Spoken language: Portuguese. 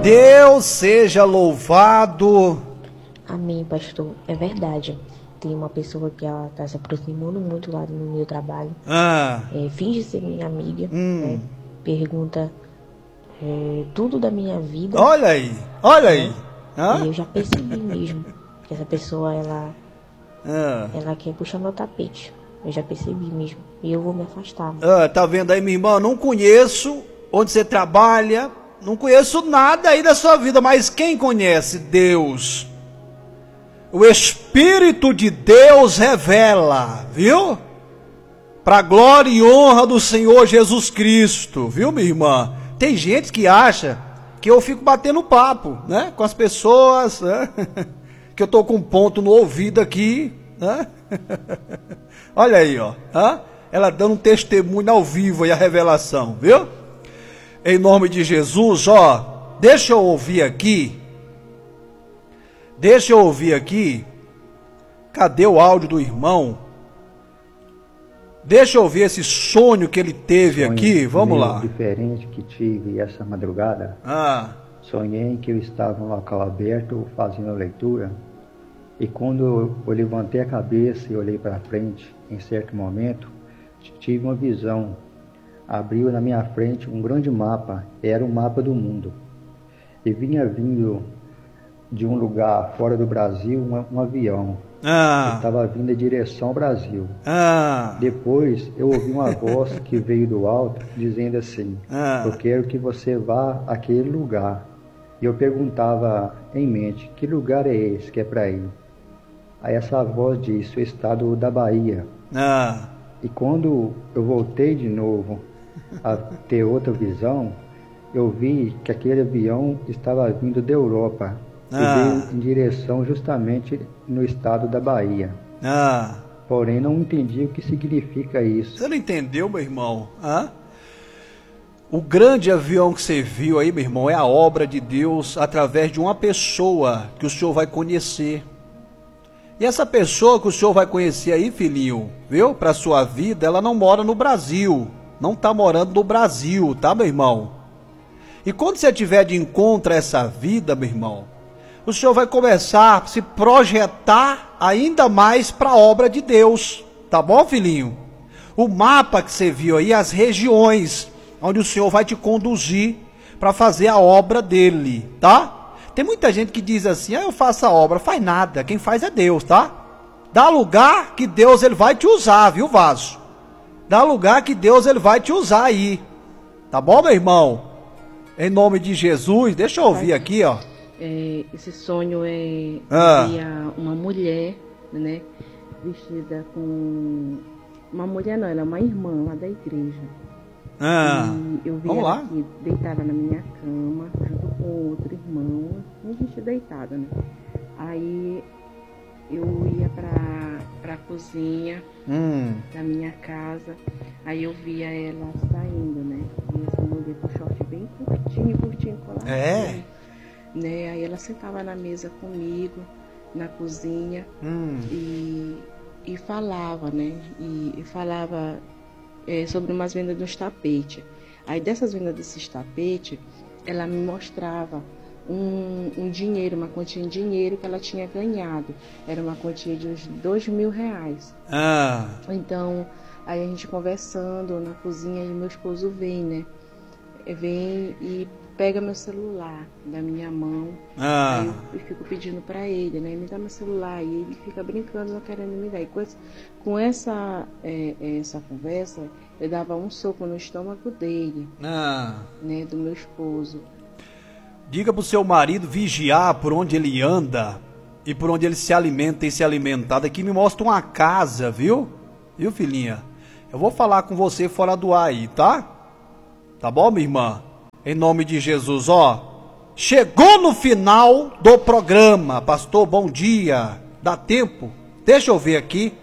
Deus seja louvado. Amém, pastor. É verdade. Tem uma pessoa que ela está se aproximando muito lá no meu trabalho. Finge ser minha amiga. Né? Pergunta tudo da minha vida. Olha aí, olha aí. E eu já percebi mesmo que essa pessoa, ela quer puxar meu tapete. Eu já percebi mesmo. E eu vou me afastar. Tá vendo aí, minha irmã? Não conheço onde você trabalha. Não conheço nada aí da sua vida. Mas quem conhece? Deus. O Espírito de Deus revela, viu? Para glória e honra do Senhor Jesus Cristo, viu, minha irmã? Tem gente que acha que eu fico batendo papo, né? Com as pessoas, né? Que eu tô com um ponto no ouvido aqui, né? Olha aí, ó. Ela dando um testemunho ao vivo aí, a revelação, viu? Em nome de Jesus, ó. Deixa eu ouvir aqui. Cadê o áudio do irmão? Deixa eu ouvir esse sonho que ele teve aqui. Vamos lá. Diferente que tive essa madrugada. Sonhei que eu estava em um local aberto fazendo a leitura. E quando eu levantei a cabeça e olhei para frente, em certo momento, tive uma visão. Abriu na minha frente um grande mapa. Era um mapa do mundo. E vinha vindo de um lugar fora do Brasil um avião. Estava vindo em direção ao Brasil. Depois eu ouvi uma voz que veio do alto dizendo assim: eu quero que você vá àquele lugar. E eu perguntava em mente: que lugar é esse que é para ir? Aí essa voz disse: o estado da Bahia. E quando eu voltei de novo a ter outra visão, eu vi que aquele avião estava vindo da Europa. E veio em direção justamente no estado da Bahia. Porém, não entendi o que significa isso. Você não entendeu, meu irmão? O grande avião que você viu aí, meu irmão, é a obra de Deus através de uma pessoa que o senhor vai conhecer. E essa pessoa que o senhor vai conhecer aí, filhinho, viu? Para a sua vida, ela não mora no Brasil. Não está morando no Brasil, tá, meu irmão? E quando você tiver de encontro a essa vida, meu irmão, o senhor vai começar a se projetar ainda mais para a obra de Deus. Tá bom, filhinho? O mapa que você viu aí, as regiões onde o senhor vai te conduzir para fazer a obra dele, tá? Tem muita gente que diz assim: eu faço a obra. Faz nada, quem faz é Deus, tá? Dá lugar que Deus ele vai te usar, viu, vaso? Dá lugar que Deus ele vai te usar aí. Tá bom, meu irmão? Em nome de Jesus, deixa eu ouvir aqui, ó. Esse sonho via uma mulher, né, vestida com... Uma mulher não, ela é uma irmã lá da igreja. E eu vi ela aqui, deitada na minha cama, junto com outro irmão, a gente deitada, né. Aí eu ia pra cozinha da minha casa, aí eu via ela saindo, né, e essa mulher com short bem curtinho, colado. Né? Aí ela sentava na mesa comigo, na cozinha, e falava, né? E falava sobre umas vendas dos tapetes. Aí dessas vendas desses tapetes, ela me mostrava um dinheiro, uma quantia de dinheiro que ela tinha ganhado. Era uma quantia de uns R$2.000. Então, aí a gente conversando na cozinha e meu esposo vem, né? Vem e pega meu celular da minha mão. Aí eu fico pedindo para ele, né? Me dá meu celular. E ele fica brincando, não querendo me dar. E com essa conversa, eu dava um soco no estômago dele, né? Do meu esposo. Diga pro seu marido vigiar por onde ele anda e por onde ele se alimenta e se alimentado. Aqui me mostra uma casa, viu? Viu, filhinha? Eu vou falar com você fora do ar aí, tá? Tá bom, minha irmã? Em nome de Jesus, ó. Chegou no final do programa. Pastor, bom dia. Dá tempo? Deixa eu ver aqui.